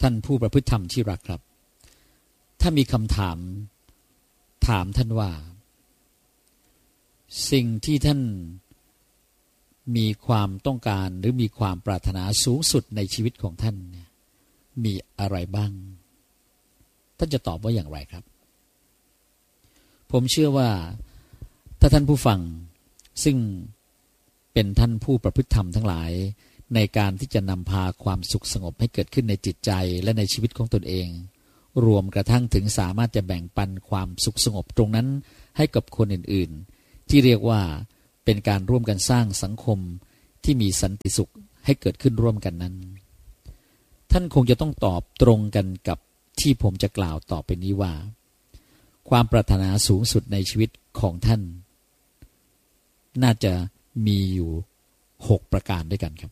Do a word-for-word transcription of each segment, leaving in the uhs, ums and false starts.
ท่านผู้ประพฤติธรรมที่รักครับถ้ามีคำถามถามท่านว่าสิ่งที่ท่านมีความต้องการหรือมีความปรารถนาสูงสุดในชีวิตของท่านมีอะไรบ้างท่านจะตอบว่าอย่างไรครับผมเชื่อว่าถ้าท่านผู้ฟังซึ่งเป็นท่านผู้ประพฤติธรรมทั้งหลายในการที่จะนำพาความสุขสงบให้เกิดขึ้นในจิตใจและในชีวิตของตนเองรวมกระทั่งถึงสามารถจะแบ่งปันความสุขสงบตรงนั้นให้กับคนอื่นๆที่เรียกว่าเป็นการร่วมกันสร้างสังคมที่มีสันติสุขให้เกิดขึ้นร่วมกันนั้นท่านคงจะต้องตอบตรงกันกับที่ผมจะกล่าวต่อไปนี้ว่าความปรารถนาสูงสุดในชีวิตของท่านน่าจะมีอยู่หกประการด้วยกันครับ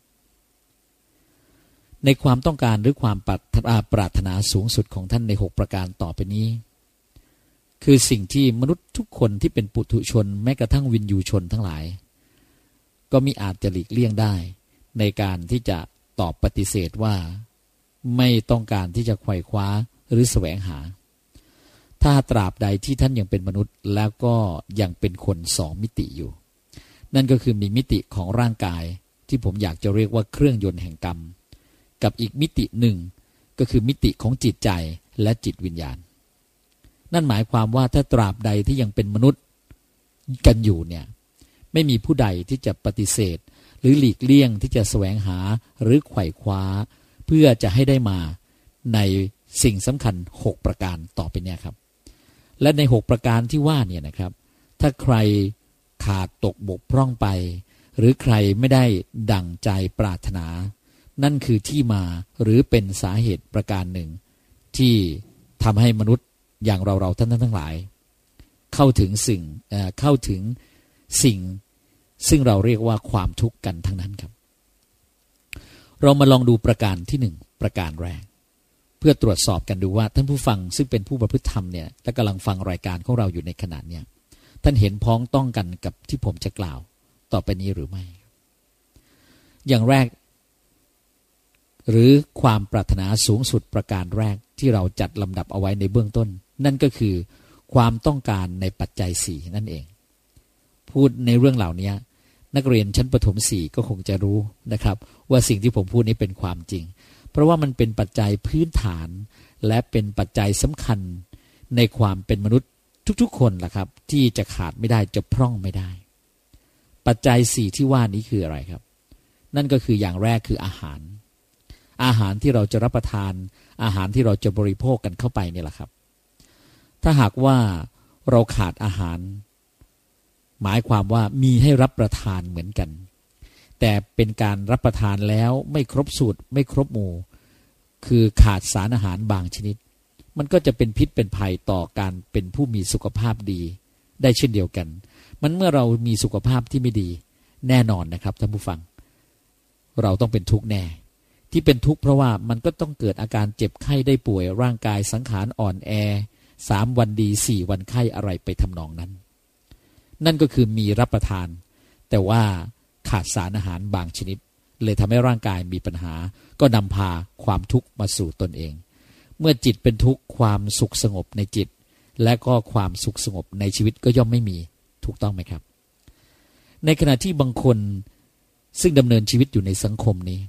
ในความต้องการหรือความปรารถนาสูงสุดของท่านในหกประการต่อไปนี้คือสิ่งที่มนุษย์ทุกคนที่เป็นปุถุชนแม้กระทั่งวินยูชนทั้งหลายก็มิอาจจะหลีกเลี่ยงได้ในการที่จะตอบปฏิเสธว่าไม่ต้องการที่จะไขว่คว้าหรือแสวงหาถ้าตราบใดที่ท่านยังเป็นมนุษย์แล้วก็ยังเป็นคนสองมิติอยู่นั่นก็คือมีมิติของร่างกายที่ผมอยากจะเรียกว่าเครื่องยนต์แห่งกรรมกับอีกมิติหนึ่งก็คือมิติของจิตใจและจิตวิญญาณนั่นหมายความว่าถ้าตราบใดที่ยังเป็นมนุษย์กันอยู่เนี่ยไม่มีผู้ใดที่จะปฏิเสธหรือหลีกเลี่ยงที่จะแสวงหาหรือไขว่คว้าเพื่อจะให้ได้มาในสิ่งสำคัญหกประการต่อไปเนี่ยครับและในหกประการที่ว่าเนี่ยนะครับถ้าใครขาดตกบกพร่องไปหรือใครไม่ได้ดั่งใจปรารถนานั่นคือที่มาหรือเป็นสาเหตุประการหนึ่งที่ทำให้มนุษย์อย่างเราเราท่านทั้งหลายเข้าถึงสิ่งเอ่อเข้าถึงสิ่งซึ่งเราเรียกว่าความทุกข์กันทั้งนั้นครับเรามาลองดูประการที่หนึ่งประการแรกเพื่อตรวจสอบกันดูว่าท่านผู้ฟังซึ่งเป็นผู้ประพฤติธรรมเนี่ยและกำลังฟังรายการของเราอยู่ในขณะเนี้ยท่านเห็นพ้องต้องกันกับที่ผมจะกล่าวต่อไปนี้หรือไม่อย่างแรกหรือความปรารถนาสูงสุดประการแรกที่เราจัดลำดับเอาไว้ในเบื้องต้นนั่นก็คือความต้องการในปัจจัยสี่นั่นเองพูดในเรื่องเหล่านี้นักเรียนชั้นประถมสี่ก็คงจะรู้นะครับว่าสิ่งที่ผมพูดนี้เป็นความจริงเพราะว่ามันเป็นปัจจัยพื้นฐานและเป็นปัจจัยสำคัญในความเป็นมนุษย์ทุกๆคนล่ะครับที่จะขาดไม่ได้จะพร่องไม่ได้ปัจจัยสี่ที่ว่านี้คืออะไรครับนั่นก็คืออย่างแรกคืออาหารอาหารที่เราจะรับประทานอาหารที่เราจะบริโภคกันเข้าไปเนี่ยแหละครับถ้าหากว่าเราขาดอาหารหมายความว่ามีให้รับประทานเหมือนกันแต่เป็นการรับประทานแล้วไม่ครบสูตรไม่ครบหมู่คือขาดสารอาหารบางชนิดมันก็จะเป็นพิษเป็นภัยต่อการเป็นผู้มีสุขภาพดีได้เช่นเดียวกันมันเมื่อเรามีสุขภาพที่ไม่ดีแน่นอนนะครับท่านผู้ฟังเราต้องเป็นทุกข์แน่ที่เป็นทุกข์เพราะว่ามันก็ต้องเกิดอาการเจ็บไข้ได้ป่วยร่างกายสังขารอ่อนแอสามวันดีสี่วันไข้อะไรไปทำนองนั้นนั่นก็คือมีรับประทานแต่ว่าขาดสารอาหารบางชนิดเลยทำให้ร่างกายมีปัญหาก็นำพาความทุกข์มาสู่ตนเองเมื่อจิตเป็นทุกข์ความสุขสงบในจิตและก็ความสุขสงบในชีวิตก็ย่อมไม่มีถูกต้องไหมครับในขณะที่บางคนซึ่งดำเนินชีวิตอยู่ในสังคมนี้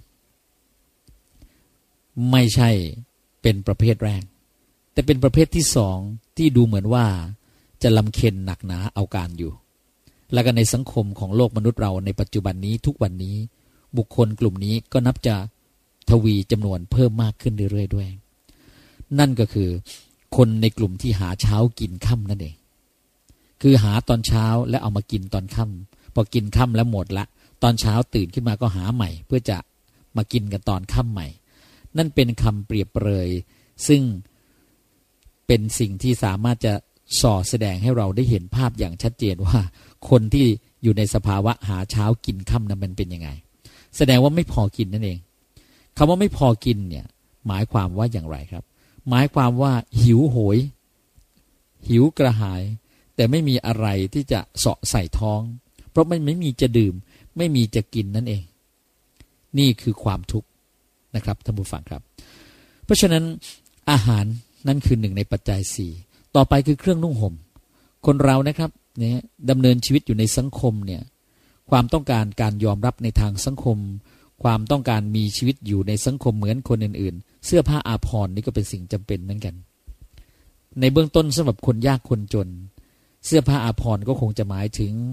ไม่ใช่เป็นประเภทแรกแต่เป็นประเภทที่สองที่ดูเหมือนว่าจะลำเค็ญหนักหนาเอาการอยู่และก็ในสังคมของโลกมนุษย์เราในปัจจุบันนี้ทุกวันนี้บุคคลกลุ่มนี้ก็นับจะทวีจำนวนเพิ่มมากขึ้นเรื่อยๆด้วยนั่นก็คือคนในกลุ่มที่หาเช้ากินค่ำนั่นเองคือหาตอนเช้าแล้วเอามากินตอนค่ำพอกินค่ำแล้วหมดละตอนเช้าตื่นขึ้นมาก็หาใหม่เพื่อจะมากินกันตอนค่ำใหม่นั่นเป็นคำเปรียบเปรยซึ่งเป็นสิ่งที่สามารถจะส่อแสดงให้เราได้เห็นภาพอย่างชัดเจนว่าคนที่อยู่ในสภาวะหาเช้ากินค่ำนั้นมันเป็นยังไงแสดงว่าไม่พอกินนั่นเองคำว่าไม่พอกินเนี่ยหมายความว่าอย่างไรครับหมายความว่าหิวโหยหิวกระหายแต่ไม่มีอะไรที่จะเสาะใส่ท้องเพราะมันไม่มีจะดื่มไม่มีจะกินนั่นเองนี่คือความทุกข์นะครับท่านผู้ฟังครับเพราะฉะนั้นอาหารนั่นคือหนึ่งในปัจจัยสี่ต่อไปคือเครื่องนุ่งห่มคนเรานะครับเนี่ยดำเนินชีวิตอยู่ในสังคมเนี่ยความต้องการการยอมรับในทางสังคมความต้องการมีชีวิตอยู่ในสังคมเหมือนคนอื่นๆเสื้อผ้าอาภรณ์นี่ก็เป็นสิ่งจำเป็นเหมือนกันในเบื้องต้นสำหรับคนยากคนจนเสื้อผ้าอาภรณ์ก็คงจะหมายถึง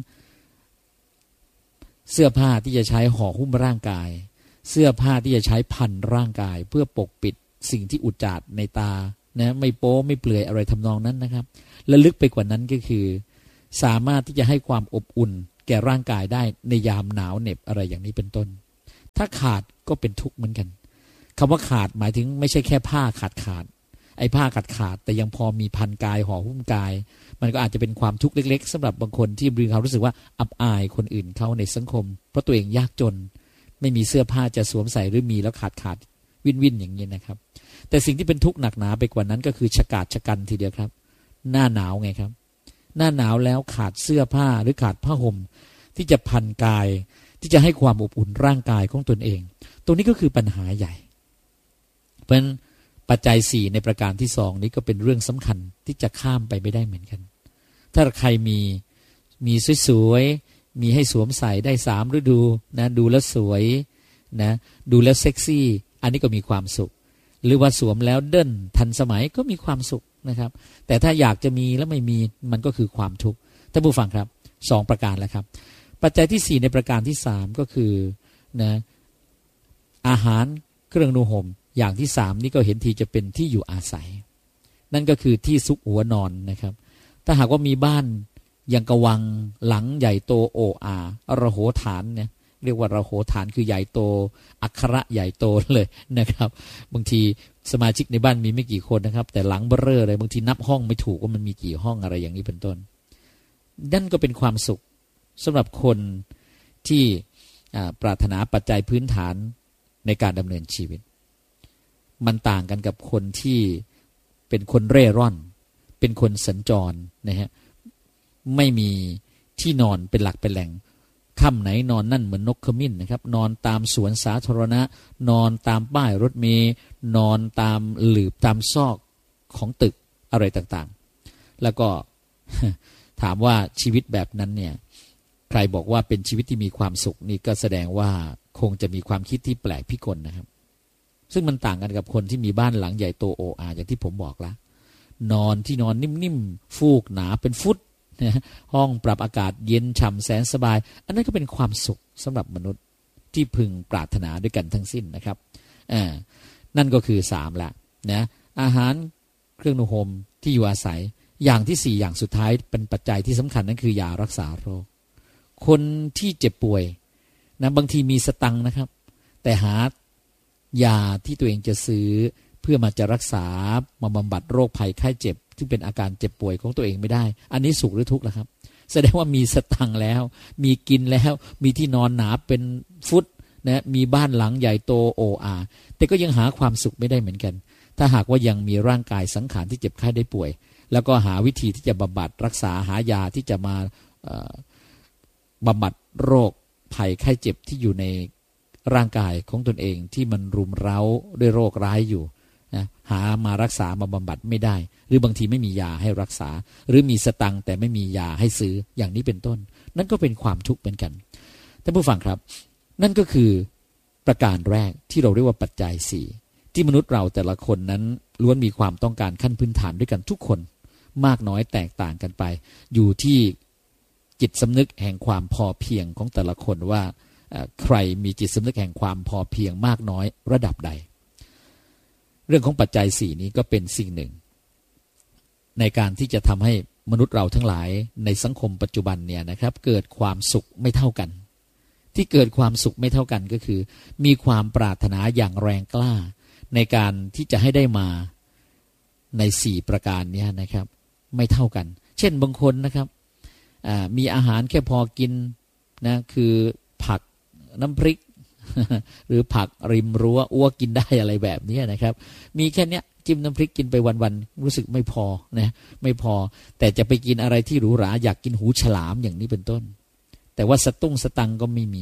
เสื้อผ้าที่จะใช้ห่อหุ้มร่างกายเสื้อผ้าที่จะใช้พันร่างกายเพื่อปกปิดสิ่งที่อุจจาดในตานะไม่โป๊ไม่เปลือยอะไรทำนองนั้นนะครับและลึกไปกว่านั้นก็คือสามารถที่จะให้ความอบอุ่นแก่ร่างกายได้ในยามหนาวเหน็บอะไรอย่างนี้เป็นต้นถ้าขาดก็เป็นทุกข์เหมือนกันคำว่าขาดหมายถึงไม่ใช่แค่ผ้าขาดขาดไอ้ผ้าขาดขาดแต่ยังพอมีพันกายห่อหุ้มกายมันก็อาจจะเป็นความทุกข์เล็กๆสำหรับบางคนที่มีความรู้สึกว่าอับอายคนอื่นเขาในสังคมเพราะตัวเองยากจนไม่มีเสื้อผ้าจะสวมใส่หรือมีแล้วขาดขาดวินวินอย่างนี้นะครับแต่สิ่งที่เป็นทุกข์หนักหนาไปกว่านั้นก็คือฉกาจฉกันทีเดียวครับหน้าหนาวไงครับหน้าหนาวแล้วขาดเสื้อผ้าหรือขาดผ้าห่มที่จะพันกายที่จะให้ความอบอุ่นร่างกายของตนเองตรงนี้ก็คือปัญหาใหญ่เพราะฉะนั้นปัจจัยสี่ในประการที่สองนี้ก็เป็นเรื่องสำคัญที่จะข้ามไปไม่ได้เหมือนกันถ้าใครมีมีสวยๆมีให้สวมใส่ได้สามฤดูนะดูแล้วสวยนะดูแล้วเซ็กซี่อันนี้ก็มีความสุขหรือว่าสวมแล้วเด่นทันสมัยก็มีความสุขนะครับแต่ถ้าอยากจะมีแล้วไม่มีมันก็คือความทุกข์ท่านผู้ฟังครับสองประการแล้วครับปัจจัยที่สี่ในประการที่สามก็คือนะอาหารเครื่องนุ่งห่มอย่างที่สามนี่ก็เห็นทีจะเป็นที่อยู่อาศัยนั่นก็คือที่ซุกหัวนอนนะครับถ้าหากว่ามีบ้านยังกะวังหลังใหญ่โตโออาระโหฐานเนี่ยเรียกว่าระโหฐานคือใหญ่โตอัคระใหญ่โตเลยนะครับบางทีสมาชิกในบ้านมีไม่กี่คนนะครับแต่หลังเบ้อเร่อเลยบางทีนับห้องไม่ถูกว่ามันมีกี่ห้องอะไรอย่างนี้เป็นต้นนั่นก็เป็นความสุขสำหรับคนที่ปรารถนาปัจจัยพื้นฐานในการดำเนินชีวิตมันต่างกันกับคนที่เป็นคนเร่ร่อนเป็นคนสัญจรนะฮะไม่มีที่นอนเป็นหลักเป็นแหล่งค่ำไหนนอนนั่นเหมือนนกขมิ้นนะครับนอนตามสวนสาธารณะนอนตามป้ายรถเมล์นอนตามหลืบตามซอกของตึกอะไรต่างๆแล้วก็ ถามว่าชีวิตแบบนั้นเนี่ยใครบอกว่าเป็นชีวิตที่มีความสุขนี่ก็แสดงว่าคงจะมีความคิดที่แปลกพิกลนะครับซึ่งมันต่างกันกับคนที่มีบ้านหลังใหญ่โตโออาอย่างที่ผมบอกแล้วนอนที่นอนนิ่มๆฟูกหนาเป็นฟุตนะห้องปรับอากาศเย็นฉ่ำแสนสบายอันนั้นก็เป็นความสุขสำหรับมนุษย์ที่พึงปรารถนาด้วยกันทั้งสิ้นนะครับอ่านั่นก็คือสามละนะอาหารเครื่องนุ่งห่มที่อยู่อาศัยอย่างที่สี่อย่างสุดท้ายเป็นปัจจัยที่สำคัญนั่นคือยารักษาโรคคนที่เจ็บป่วยนะบางทีมีสตังค์นะครับแต่หายาที่ตัวเองจะซื้อเพื่อมาจะรักษามาบำบัดโรคภัยไข้เจ็บที่เป็นอาการเจ็บป่วยของตัวเองไม่ได้อันนี้สุขหรือทุกข์ล่ะครับแสดงว่ามีสตังค์แล้วมีกินแล้วมีที่นอนหนาเป็นฟุตนะมีบ้านหลังใหญ่โตโออาแต่ก็ยังหาความสุขไม่ได้เหมือนกันถ้าหากว่ายังมีร่างกายสังขารที่เจ็บไข้ได้ป่วยแล้วก็หาวิธีที่จะบำบัดรักษาหายาที่จะมาบำบัดโรคภัยไข้เจ็บที่อยู่ในร่างกายของตนเองที่มันรุมเร้าด้วยโรคร้ายอยู่นะหามารักษามาบำบัดไม่ได้หรือบางทีไม่มียาให้รักษาหรือมีสตังค์แต่ไม่มียาให้ซื้ออย่างนี้เป็นต้นนั่นก็เป็นความทุกข์เหมือนกันท่านผู้ฟังครับนั่นก็คือประการแรกที่เราเรียกว่าปัจจัยสี่ที่มนุษย์เราแต่ละคนนั้นล้วนมีความต้องการขั้นพื้นฐานด้วยกันทุกคนมากน้อยแตกต่างกันไปอยู่ที่จิตสำนึกแห่งความพอเพียงของแต่ละคนว่าใครมีจิตสำนึกแห่งความพอเพียงมากน้อยระดับใดเรื่องของปัจจัยสี่นี้ก็เป็นสิ่งหนึ่งในการที่จะทำให้มนุษย์เราทั้งหลายในสังคมปัจจุบันเนี่ยนะครับเกิดความสุขไม่เท่ากันที่เกิดความสุขไม่เท่ากันก็คือมีความปรารถนาอย่างแรงกล้าในการที่จะให้ได้มาในสี่ประการนี้นะครับไม่เท่ากันเช่นบางคนนะครับมีอาหารแค่พอกินนะคือผักน้ำพริก หรือผักริมรั้วอ้วกกินได้อะไรแบบนี้นะครับมีแค่เนี้ยจิ้มน้ำพริกกินไปวันๆรู้สึกไม่พอนะไม่พอแต่จะไปกินอะไรที่หรูหราอยากกินหูฉลามอย่างนี้เป็นต้นแต่ว่าสตุ้งสตังก็ไม่มี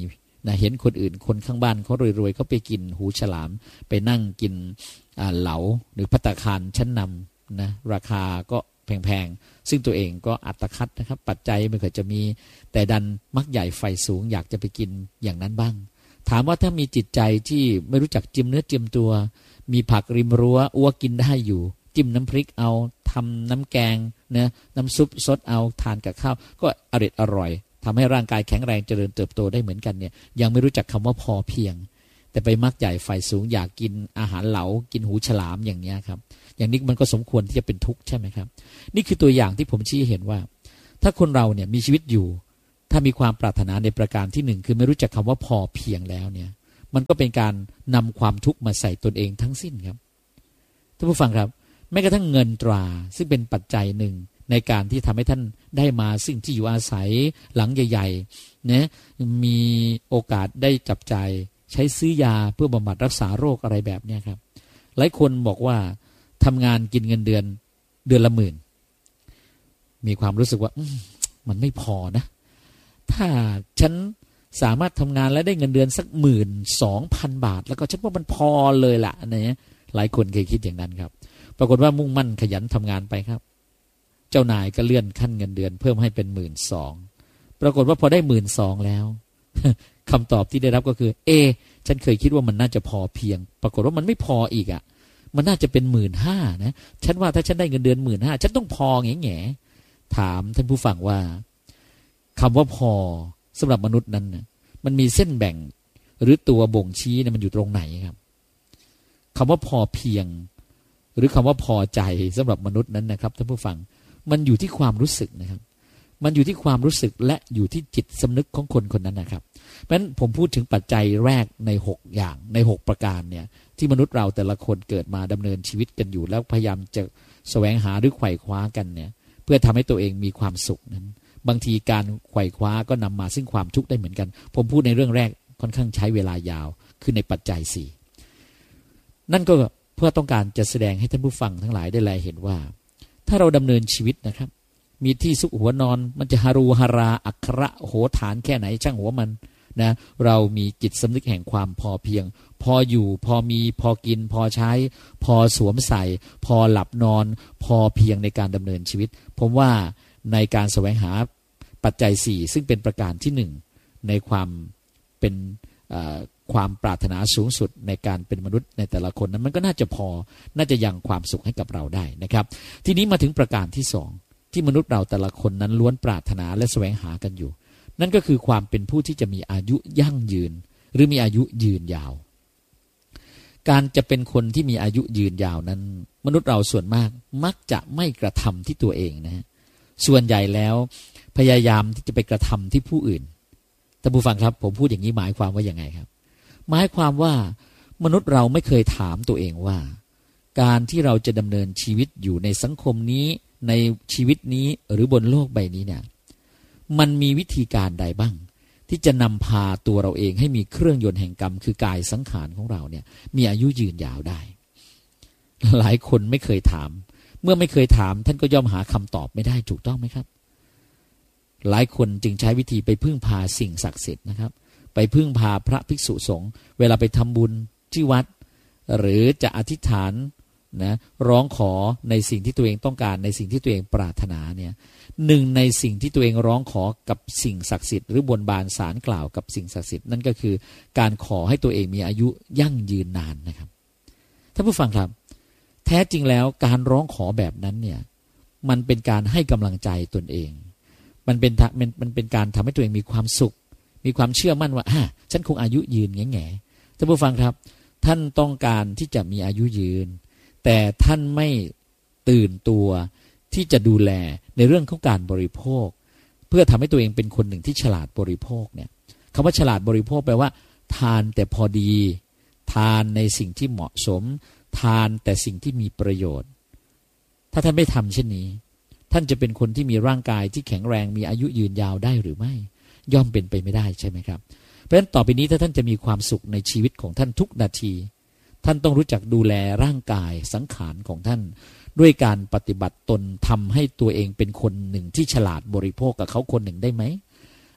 นะเห็นคนอื่นคนข้างบ้านเขารวยๆเขาไปกินหูฉลามไปนั่งกินเหลาหรือภัตตาคารชั้นนำนะราคาก็แพงๆซึ่งตัวเองก็อัตคัดนะครับปัจจัยไม่เคยจะมีแต่ดันมักใหญ่ไฟสูงอยากจะไปกินอย่างนั้นบ้างถามว่าถ้ามีจิตใจที่ไม่รู้จักจิ้มเนื้อจิ้มตัวมีผักริมรั้วอ้วกินได้อยู่จิ้มน้ำพริกเอาทำน้ำแกงเนะน้ำซุปซดเอาทานกับข้าวก็อร่อยอร่อยทำให้ร่างกายแข็งแรงเจริญเติบโตได้เหมือนกันเนี่ยยังไม่รู้จักคำว่าพอเพียงแต่ไปมักใหญ่ไฟสูงอยากกินอาหารเหลากินหูฉลามอย่างนี้ครับอย่างนี้มันก็สมควรที่จะเป็นทุกข์ใช่ไหมครับนี่คือตัวอย่างที่ผมชี้เห็นว่าถ้าคนเราเนี่ยมีชีวิตอยู่ถ้ามีความปรารถนาในประการที่หนึ่งคือไม่รู้จักคำว่าพอเพียงแล้วเนี่ยมันก็เป็นการนำความทุกข์มาใส่ตนเองทั้งสิ้นครับท่านผู้ฟังครับแม้กระทั่งเงินตราซึ่งเป็นปัจจัยหนึ่งในการที่ทำให้ท่านได้มาซึ่งที่อยู่อาศัยหลังใหญ่ๆนะมีโอกาสได้จับจ่ายใช้ซื้อยาเพื่อบำบัดรักษาโรคอะไรแบบนี้ครับหลายคนบอกว่าทำงานกินเงินเดือนเดือนละหมื่นมีความรู้สึกว่ามันไม่พอนะถ้าฉันสามารถทำงานแล้วได้เงินเดือนสักหมื่นสองพันบาทแล้วก็ฉันว่ามันพอเลยล่ะนะหลายคนเคยคิดอย่างนั้นครับปรากฏว่ามุ่งมั่นขยันทำงานไปครับเจ้านายก็เลื่อนขั้นเงินเดือนเพิ่มให้เป็นหมื่นสองปรากฏว่าพอได้หมื่นสองแล้วคำตอบที่ได้รับก็คือเอฉันเคยคิดว่ามันน่าจะพอเพียงปรากฏว่ามันไม่พออีกอ่ะมันน่าจะเป็นหมื่นห้านะฉันว่าถ้าฉันได้เงินเดือนหมื่นห้าฉันต้องพอแง่แง่ถามท่านผู้ฟังว่าคำว่าพอสำหรับมนุษย์นั้นนะมันมีเส้นแบ่งหรือตัวบ่งชี้เนี่ยมันอยู่ตรงไหนครับคำว่าพอเพียงหรือคำว่าพอใจสำหรับมนุษย์นั้นนะครับท่านผู้ฟังมันอยู่ที่ความรู้สึกนะครับมันอยู่ที่ความรู้สึกและอยู่ที่จิตสำนึกของคนคนนั้นนะครับเพราะฉะนั้นผมพูดถึงปัจจัยแรกในหกอย่างในหกประการเนี่ยที่มนุษย์เราแต่ละคนเกิดมาดำเนินชีวิตกันอยู่แล้วพยายามจะแสวงหาหรือไขว่คว้ากันเนี่ยเพื่อทำให้ตัวเองมีความสุขนั้นบางทีการไขว่คว้าก็นำมาซึ่งความทุกข์ได้เหมือนกันผมพูดในเรื่องแรกค่อนข้างใช้เวลายาวคือในปัจจัยสี่นั่นก็เพื่อต้องการจะแสดงให้ท่านผู้ฟังทั้งหลายได้แลเห็นว่าถ้าเราดำเนินชีวิตนะครับมีที่ซุกหัวนอนมันจะฮารูฮาราอักขระโหฐานแค่ไหนช่างหัวมันนะเรามีจิตสำนึกแห่งความพอเพียงพออยู่พอมีพอกินพอใช้พอสวมใส่พอหลับนอนพอเพียงในการดำเนินชีวิตผมว่าในการแสวงหาปัจจัยสี่ซึ่งเป็นประการที่หนึ่งในความเป็นความปรารถนาสูงสุดในการเป็นมนุษย์ในแต่ละคนนั้นมันก็น่าจะพอน่าจะยังความสุขให้กับเราได้นะครับทีนี้มาถึงประการที่สองที่มนุษย์เราแต่ละคนนั้นล้วนปรารถนาและแสวงหากันอยู่นั่นก็คือความเป็นผู้ที่จะมีอายุยั่งยืนหรือมีอายุยืนยาวการจะเป็นคนที่มีอายุยืนยาวนั้นมนุษย์เราส่วนมากมักจะไม่กระทำที่ตัวเองนะส่วนใหญ่แล้วพยายามที่จะไปกระทำที่ผู้อื่นท่านผู้ฟังครับผมพูดอย่างนี้หมายความว่าอย่างไงครับหมายความว่ามนุษย์เราไม่เคยถามตัวเองว่าการที่เราจะดำเนินชีวิตอยู่ในสังคมนี้ในชีวิตนี้หรือบนโลกใบนี้เนี่ยมันมีวิธีการใดบ้างที่จะนำพาตัวเราเองให้มีเครื่องยนต์แห่งกรรมคือกายสังขารของเราเนี่ยมีอายุยืนยาวได้หลายคนไม่เคยถามเมื่อไม่เคยถามท่านก็ย่อมหาคำตอบไม่ได้ถูกต้องไหมครับหลายคนจึงใช้วิธีไปพึ่งพาสิ่งศักดิ์สิทธิ์นะครับไปพึ่งพาพระภิกษุสงฆ์เวลาไปทำบุญที่วัดหรือจะอธิษฐานนะร้องขอในสิ่งที่ตัวเองต้องการในสิ่งที่ตัวเองปรารถนาเนี่ยหนึ่งในสิ่งที่ตัวเองร้องขอกับสิ่งศักดิ์สิทธิ์หรือบนบานศาลกล่าวกับสิ่งศักดิ์สิทธิ์นั่นก็คือการขอให้ตัวเองมีอายุยั่งยืนนานนะครับท่านผู้ฟังครับแท้จริงแล้วการร้องขอแบบนั้นเนี่ยมันเป็นการให้กำลังใจตนเองมันเป็นมันมันเป็นการทำให้ตัวเองมีความสุขมีความเชื่อมั่นว่าอ่ะฉันคงอายุยืนแง่แง่ท่านผู้ฟังครับท่านต้องการที่จะมีอายุยืนแต่ท่านไม่ตื่นตัวที่จะดูแลในเรื่องของการบริโภคเพื่อทำให้ตัวเองเป็นคนหนึ่งที่ฉลาดบริโภคเนี่ยคำว่าฉลาดบริโภคแปลว่าทานแต่พอดีทานในสิ่งที่เหมาะสมทานแต่สิ่งที่มีประโยชน์ถ้าท่านไม่ทำเช่นนี้ท่านจะเป็นคนที่มีร่างกายที่แข็งแรงมีอายุยืนยาวได้หรือไม่ย่อมเป็นไปไม่ได้ใช่ไหมครับเพราะฉะนั้นต่อไปนี้ถ้าท่านจะมีความสุขในชีวิตของท่านทุกนาทีท่านต้องรู้จักดูแลร่างกายสังขารของท่านด้วยการปฏิบัติตนทำให้ตัวเองเป็นคนหนึ่งที่ฉลาดบริโภคกับเขาคนหนึ่งได้ไหม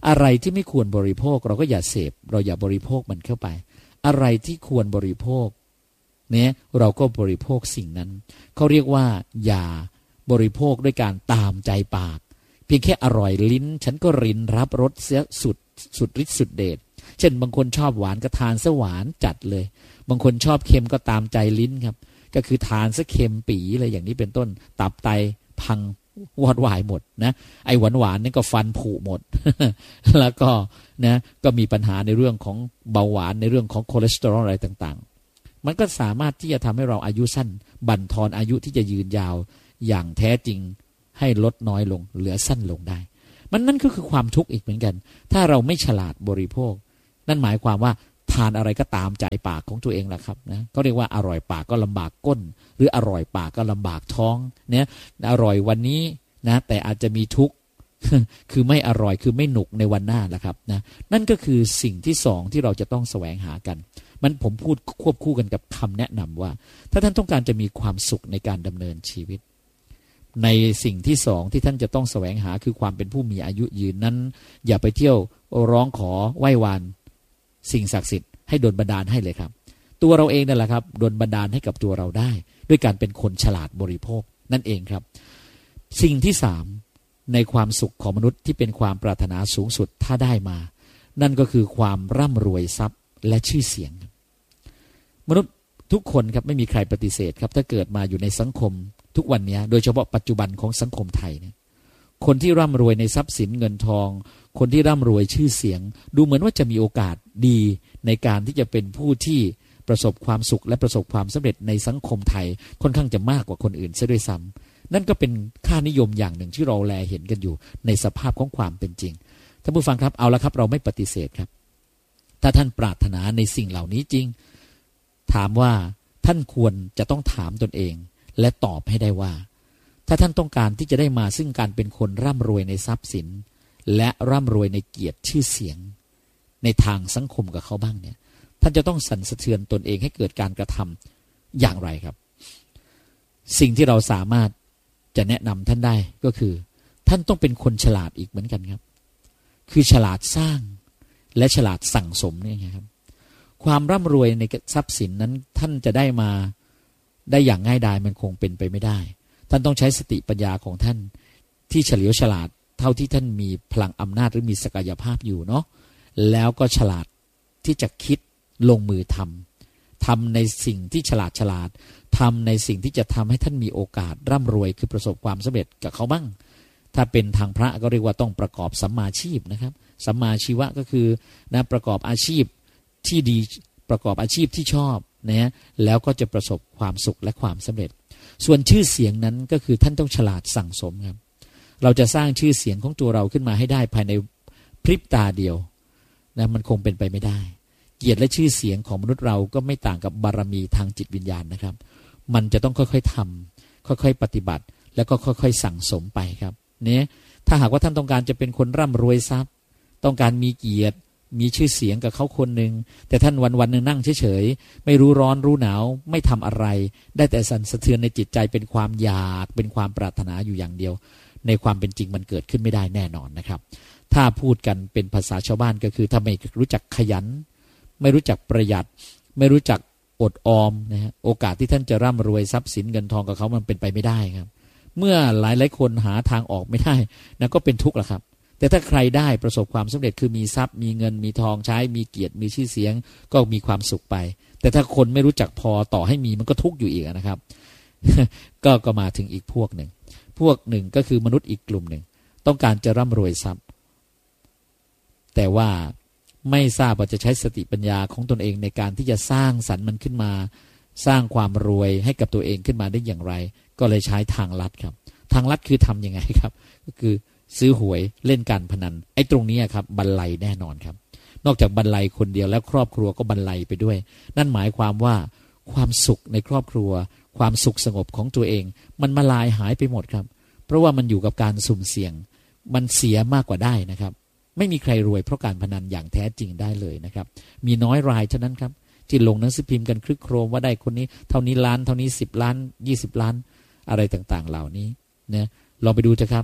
อะไรที่ไม่ควรบริโภคเราก็อย่าเสพเราอย่าบริโภคมันเข้าไปอะไรที่ควรบริโภคเนี่ยเราก็บริโภคสิ่งนั้นเขาเรียกว่าอย่าบริโภคด้วยการตามใจปากเพียงแค่อร่อยลิ้นฉันก็รินรับรสเสียสุดสุดฤทธิ์สุดเดชเช่นบางคนชอบหวานก็ทานซะหวานจัดเลยบางคนชอบเค็มก็ตามใจลิ้นครับก็คือทานซะเค็มปีเลยอย่างนี้เป็นต้นตับไตพังวอดวายหมดนะไอ้หวานหวานนี่ก็ฟันผุหมด แล้วก็นะก็มีปัญหาในเรื่องของเบาหวานในเรื่องของคอเลสเตอรอลอะไรต่างๆมันก็สามารถที่จะทำให้เราอายุสั้นบั่นทอนอายุที่จะยืนยาวอย่างแท้จริงให้ลดน้อยลงเหลือสั้นลงได้มันนั่นก็คือความทุกข์อีกเหมือนกันถ้าเราไม่ฉลาดบริโภคนั่นหมายความว่าทานอะไรก็ตามใจปากของตัวเองแหละครับนะก็เรียกว่าอร่อยปากก็ลำบากก้นหรืออร่อยปากก็ลำบากท้องเนี่ยอร่อยวันนี้นะแต่อาจจะมีทุกข์ คือไม่อร่อยคือไม่หนุกในวันหน้าแหละครับนะนั่นก็คือสิ่งที่สองที่เราจะต้องแสวงหากันมันผมพูดควบคู่กันกับคำแนะนำว่าถ้าท่านต้องการจะมีความสุขในการดำเนินชีวิตในสิ่งที่สองที่ท่านจะต้องแสวงหาคือความเป็นผู้มีอายุยืนนั้นอย่าไปเที่ยวร้องขอไหว้วานสิ่งศักดิ์สิทธิ์ให้ดลบันดาลให้เลยครับตัวเราเองนั่นแหละครับดลบันดาลให้กับตัวเราได้ด้วยการเป็นคนฉลาดบริโภคนั่นเองครับสิ่งที่สามในความสุขของมนุษย์ที่เป็นความปรารถนาสูงสุดถ้าได้มานั่นก็คือความร่ำรวยทรัพย์และชื่อเสียงมนุษย์ทุกคนครับไม่มีใครปฏิเสธครับถ้าเกิดมาอยู่ในสังคมทุกวันนี้โดยเฉพาะปัจจุบันของสังคมไทยเนี่ยคนที่ร่ำรวยในทรัพย์สินเงินทองคนที่ร่ำรวยชื่อเสียงดูเหมือนว่าจะมีโอกาสดีในการที่จะเป็นผู้ที่ประสบความสุขและประสบความสำเร็จในสังคมไทยค่อนข้างจะมากกว่าคนอื่นซะด้วยซ้ำนั่นก็เป็นค่านิยมอย่างหนึ่งที่เราแลเห็นกันอยู่ในสภาพของความเป็นจริงท่านผู้ฟังครับเอาละครับเราไม่ปฏิเสธครับถ้าท่านปรารถนาในสิ่งเหล่านี้จริงถามว่าท่านควรจะต้องถามตนเองและตอบให้ได้ว่าถ้าท่านต้องการที่จะได้มาซึ่งการเป็นคนร่ำรวยในทรัพย์สินและร่ำรวยในเกียรติชื่อเสียงในทางสังคมกับเขาบ้างเนี่ยท่านจะต้องสั่นสะเทือนตนเองให้เกิดการกระทำอย่างไรครับสิ่งที่เราสามารถจะแนะนำท่านได้ก็คือท่านต้องเป็นคนฉลาดอีกเหมือนกันครับคือฉลาดสร้างและฉลาดสั่งสมนี่ครับความร่ำรวยในทรัพย์สินนั้นท่านจะได้มาได้อย่างง่ายดายมันคงเป็นไปไม่ได้ท่านต้องใช้สติปัญญาของท่านที่เฉลียวฉลาดเท่าที่ท่านมีพลังอำนาจหรือมีศักยภาพอยู่เนาะแล้วก็ฉลาดที่จะคิดลงมือทำทำในสิ่งที่ฉลาดฉลาดทำในสิ่งที่จะทำให้ท่านมีโอกาสร่ำรวยคือประสบความสำเร็จกับเขาบ้างถ้าเป็นทางพระก็เรียกว่าต้องประกอบสัมมาชีพนะครับสัมมาชีวะก็คือนะประกอบอาชีพที่ดีประกอบอาชีพที่ชอบนะแล้วก็จะประสบความสุขและความสำเร็จส่วนชื่อเสียงนั้นก็คือท่านต้องฉลาดสั่งสมครับเราจะสร้างชื่อเสียงของตัวเราขึ้นมาให้ได้ภายในพริบตาเดียวนะมันคงเป็นไปไม่ได้เกียรติและชื่อเสียงของมนุษย์เราก็ไม่ต่างกับบารมีทางจิตวิญญาณนะครับมันจะต้องค่อยๆทำค่อยๆปฏิบัติแล้วก็ค่อยๆสั่งสมไปครับเนี่ยถ้าหากว่าท่านต้องการจะเป็นคนร่ำรวยทรัพย์ต้องการมีเกียรติมีชื่อเสียงกับเขาคนหนึ่งแต่ท่านวันวันหนึ่งนั่งเฉยๆไม่รู้ร้อนรู้หนาวไม่ทำอะไรได้แต่สั่นสะเทือนในจิตใจเป็นความอยากเป็นความปรารถนาอยู่อย่างเดียวในความเป็นจริงมันเกิดขึ้นไม่ได้แน่นอนนะครับถ้าพูดกันเป็นภาษาชาวบ้านก็คือถ้าไม่รู้จักขยันไม่รู้จักประหยัดไม่รู้จักอดออมนะฮะโอกาสที่ท่านจะร่ำรวยทรัพย์สินเงินทองกับเขามันเป็นไปไม่ได้ครับเมื่อหลายหลายคนหาทางออกไม่ได้นั่นก็เป็นทุกข์แหละครับแต่ถ้าใครได้ประสบความสำเร็จคือมีทรัพย์มีเงินมีทองใช้มีเกียรติมีชื่อเสียงก็มีความสุขไปแต่ถ้าคนไม่รู้จักพอต่อให้มีมันก็ทุกข์อยู่อีกนะครับ ก็ก็มาถึงอีกพวกหนึ่งพวกหนึ่งก็คือมนุษย์อีกกลุ่มหนึ่งต้องการจะร่ำรวยทรัพย์แต่ว่าไม่ทราบว่าจะใช้สติปัญญาของตนเองในการที่จะสร้างสรรค์มันขึ้นมาสร้างความรวยให้กับตัวเองขึ้นมาได้อย่างไรก็เลยใช้ทางลัดครับทางลัดคือทำยังไงครับก็คือซื้อหวยเล่นการพนันไอ้ตรงนี้ครับบรรลัยแน่นอนครับนอกจากบรรลัยคนเดียวแล้วครอบครัวก็บรรลัยไปด้วยนั่นหมายความว่าความสุขในครอบครัวความสุขสงบของตัวเองมันมาลายหายไปหมดครับเพราะว่ามันอยู่กับการสุ่มเสี่ยงมันเสียมากกว่าได้นะครับไม่มีใครรวยเพราะการพนันอย่างแท้จริงได้เลยนะครับมีน้อยรายเท่านั้นครับที่ลงหนังสือพิมพ์กันคลึกโครมว่าได้คนนี้เท่านี้ล้านเท่านี้สิบล้านยี่สิบล้านอะไรต่างๆเหล่านี้นะลองไปดูเถอะครับ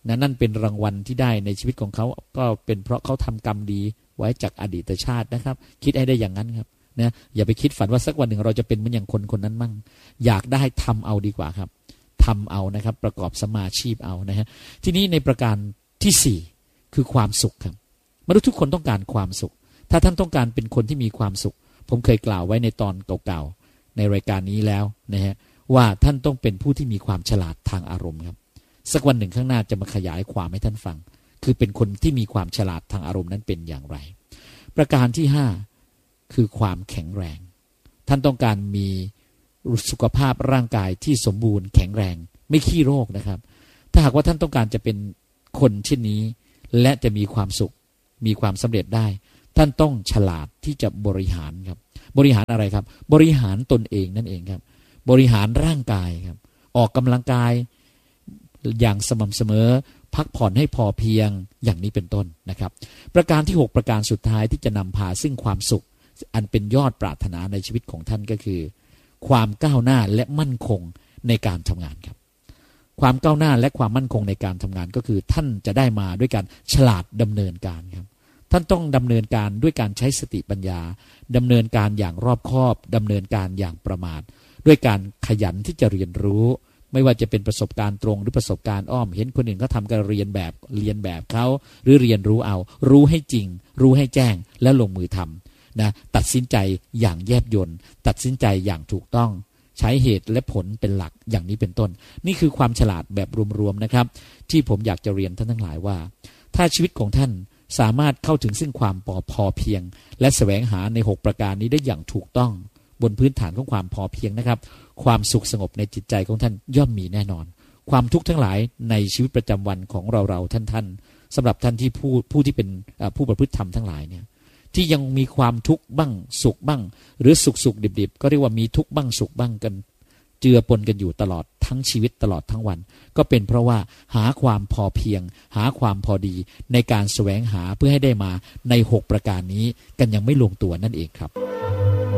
นะนั่นเป็นรางวัลที่ได้ในชีวิตของเขาก็เป็นเพราะเขาทำกรรมดีไว้จากอดีตชาตินะครับคิดให้ได้อย่างนั้นครับนะอย่าไปคิดฝันว่าสักวันหนึ่งเราจะเป็นเหมือนอย่างคนคนนั้นมั่งอยากได้ทำเอาดีกว่าครับทำเอานะครับประกอบสมาชีพเอานะฮะทีนี้ในประการที่สี่คือความสุขครับมนุษย์ทุกคนต้องการความสุขถ้าท่านต้องการเป็นคนที่มีความสุขผมเคยกล่าวไว้ในตอนเก่าๆในรายการนี้แล้วนะฮะว่าท่านต้องเป็นผู้ที่มีความฉลาดทางอารมณ์ครับสักวันหนึ่งข้างหน้าจะมาขยายความให้ท่านฟังคือเป็นคนที่มีความฉลาดทางอารมณ์นั้นเป็นอย่างไรประการที่ห้าคือความแข็งแรงท่านต้องการมีสุขภาพร่างกายที่สมบูรณ์แข็งแรงไม่ขี้โรคนะครับถ้าหากว่าท่านต้องการจะเป็นคนเช่นนี้และจะมีความสุขมีความสำเร็จได้ท่านต้องฉลาดที่จะบริหารครับบริหารอะไรครับบริหารตนเองนั่นเองครับบริหารร่างกายครับออกกำลังกายอย่างสม่ำเสมอพักผ่อนให้พอเพียงอย่างนี้เป็นต้นนะครับประการที่หกประการสุดท้ายที่จะนำพาซึ่งความสุขอันเป็นยอดปรารถนาในชีวิตของท่านก็คือความก้าวหน้าและมั่นคงในการทำงานครับความก้าวหน้าและความมั่นคงในการทำงานก็คือท่านจะได้มาด้วยการฉลาดดำเนินการครับท่านต้องดำเนินการด้วยการใช้สติปัญญาดำเนินการอย่างรอบคอบดำเนินการอย่างประมาทด้วยการขยันที่จะเรียนรู้ไม่ว่าจะเป็นประสบการณ์ตรงหรือประสบการณ์อ้อมเห็นคนอื่นเขาทำกันเรียนแบบเรียนแบบเขาหรือเรียนรู้เอารู้ให้จริงรู้ให้แจ้งและลงมือทำนะตัดสินใจอย่างแยบยลตัดสินใจอย่างถูกต้องใช้เหตุและผลเป็นหลักอย่างนี้เป็นต้นนี่คือความฉลาดแบบรวมๆนะครับที่ผมอยากจะเรียนท่านทั้งหลายว่าถ้าชีวิตของท่านสามารถเข้าถึงซึ่งความพอเพียงและแสวงหาในหกประการนี้ได้อย่างถูกต้องบนพื้นฐานของความพอเพียงนะครับความสุขสงบในจิตใจของท่านย่อมมีแน่นอนความทุกข์ทั้งหลายในชีวิตประจำวันของเราเราท่านท่านสำหรับท่านที่ผู้ผู้ที่เป็นผู้ประพฤติธรรมทั้งหลายเนี่ยที่ยังมีความทุกข์บ้างสุขบ้างหรือสุขสุขดิบๆก็เรียกว่ามีทุกข์บ้างสุขบ้างกันเจือปนกันอยู่ตลอดทั้งชีวิตตลอดทั้งวันก็เป็นเพราะว่าหาความพอเพียงหาความพอดีในการแสวงหาเพื่อให้ได้มาในหกประการนี้กันยังไม่ลงตัวนั่นเองครับ